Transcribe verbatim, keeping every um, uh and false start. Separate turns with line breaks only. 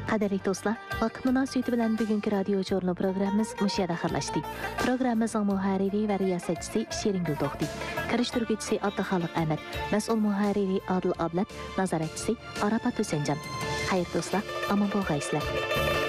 Qadirli do'stlar, vaqt munosabati bilan bugungi radio jurnal programmamiz mush yerda xayrlashdik. Programmamizning muharriri va riyosatchisi Shiringul To'xti, kirishtiruvchisi Abduxoliq Ahmad, mas'ul muharriri Adil Ablat, nazoratchisi Arafat Husaynjon. Xayr do'stlar, omon bo'lg'aysizlar.